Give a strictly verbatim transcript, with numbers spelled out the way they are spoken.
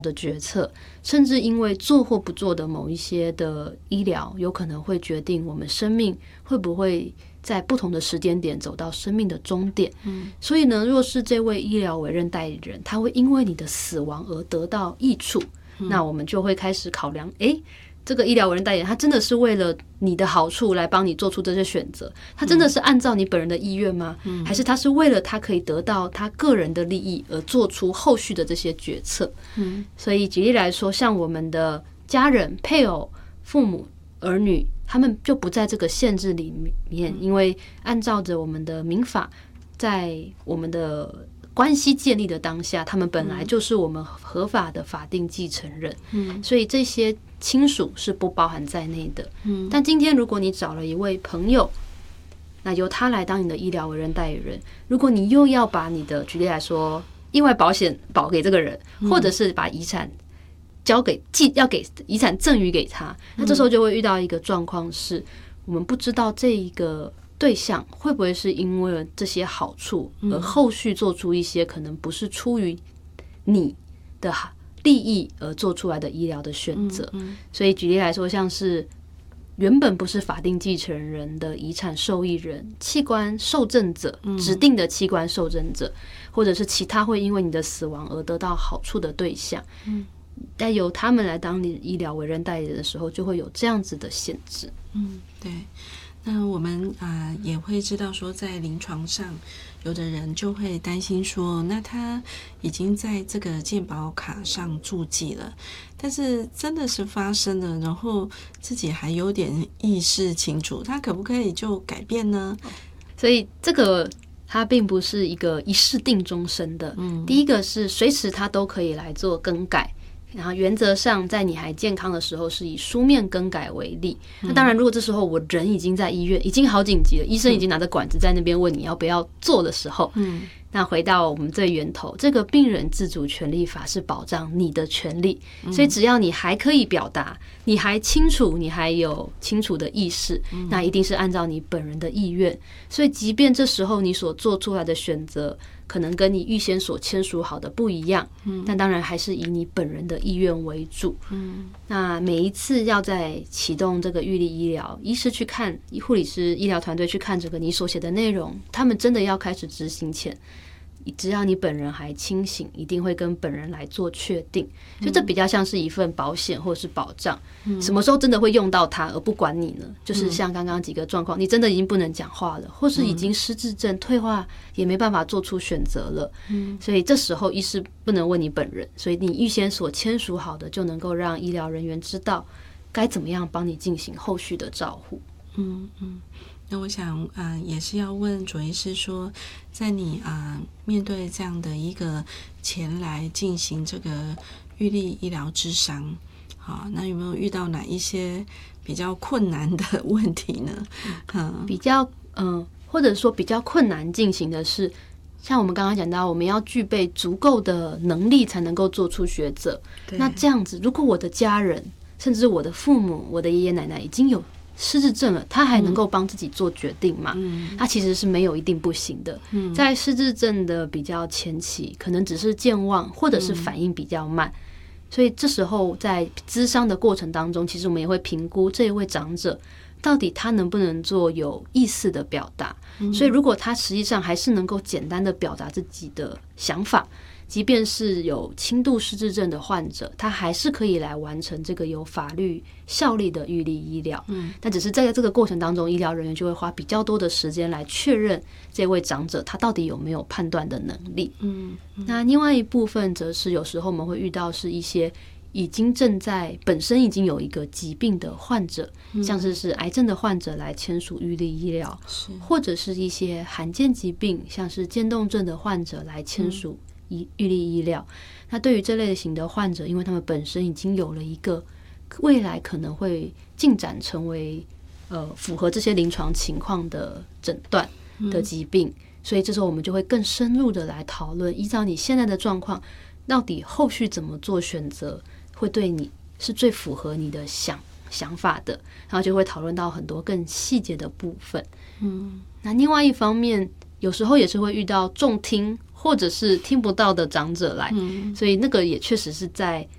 的决策，甚至因为做或不做的某一些的医疗，有可能会决定我们生命会不会在不同的时间点走到生命的终点。嗯，所以呢，若是这位医疗委任代理人，他会因为你的死亡而得到益处，嗯，那我们就会开始考量，诶，这个医疗委任代理人他真的是为了你的好处来帮你做出这些选择，他真的是按照你本人的意愿吗？嗯，还是他是为了他可以得到他个人的利益而做出后续的这些决策？嗯，所以举例来说，像我们的家人、配偶、父母、儿女，他们就不在这个限制里面，因为按照着我们的民法，在我们的关系建立的当下，他们本来就是我们合法的法定继承人，嗯，所以这些亲属是不包含在内的。嗯，但今天如果你找了一位朋友，那由他来当你的医疗委任代理人，如果你又要把你的，举例来说，意外保险保给这个人，或者是把遗产交给寄要给遗产赠予给他，那这时候就会遇到一个状况是，我们不知道这一个对象会不会是因为这些好处而后续做出一些可能不是出于你的利益而做出来的医疗的选择。所以举例来说，像是原本不是法定继承人的遗产受益人、器官受赠者、指定的器官受赠者，或者是其他会因为你的死亡而得到好处的对象，但由他们来当你医疗委任代理人的时候，就会有这样子的限制。 嗯，对。那我们啊、呃、也会知道说，在临床上，有的人就会担心说，那他已经在这个健保卡上注记了，但是真的是发生了，然后自己还有点意识清楚，他可不可以就改变呢？ 所以这个它并不是一个一试定终身的。嗯，第一个是随时他都可以来做更改。然后原则上在你还健康的时候是以书面更改为例，那当然如果这时候我人已经在医院，已经好紧急了，医生已经拿着管子在那边问你要不要做的时候，嗯，那回到我们最源头，这个病人自主权利法是保障你的权利，所以只要你还可以表达，你还清楚，你还有清楚的意识，那一定是按照你本人的意愿，所以即便这时候你所做出来的选择可能跟你预先所签署好的不一样，嗯，但当然还是以你本人的意愿为主。嗯，那每一次要在启动这个预立医疗，医师去看，护理师、医疗团队去看这个你所写的内容，他们真的要开始执行前，只要你本人还清醒，一定会跟本人来做确定，所以这比较像是一份保险或者是保障，嗯，什么时候真的会用到它而不管你呢？就是像刚刚几个状况，你真的已经不能讲话了，或是已经失智症退化，也没办法做出选择了，嗯，所以这时候医师不能问你本人，所以你预先所签署好的就能够让医疗人员知道该怎么样帮你进行后续的照护。 嗯嗯。那我想啊、呃，也是要问卓医师说，在你啊、呃、面对这样的一个前来进行这个预立医疗諮商，好，那有没有遇到哪一些比较困难的问题呢？嗯， 比较嗯、呃，或者说比较困难进行的是，像我们刚刚讲到，我们要具备足够的能力才能够做出抉择。那这样子，如果我的家人，甚至我的父母、我的爷爷奶奶已经有失智症了，他还能够帮自己做决定吗？嗯，他其实是没有一定不行的。嗯，在失智症的比较前期，可能只是健忘，或者是反应比较慢。嗯，所以这时候在諮商的过程当中，其实我们也会评估这一位长者到底他能不能做有意识的表达。嗯，所以如果他实际上还是能够简单的表达自己的想法，即便是有轻度失智症的患者，他还是可以来完成这个有法律效力的预立医疗。嗯，但只是在这个过程当中，医疗人员就会花比较多的时间来确认这位长者他到底有没有判断的能力。嗯，嗯，那另外一部分则是有时候我们会遇到是一些已经正在本身已经有一个疾病的患者，嗯，像是是癌症的患者来签署预立医疗，或者是一些罕见疾病，像是渐冻症的患者来签署预立医疗。那对于这类型的患者，因为他们本身已经有了一个未来可能会进展成为呃符合这些临床情况的诊断的疾病，嗯，所以这时候我们就会更深入的来讨论，依照你现在的状况，到底后续怎么做选择会对你是最符合你的想想法的，然后就会讨论到很多更细节的部分。嗯，那另外一方面，有时候也是会遇到重听或者是听不到的长者来，嗯，所以那个也确实是在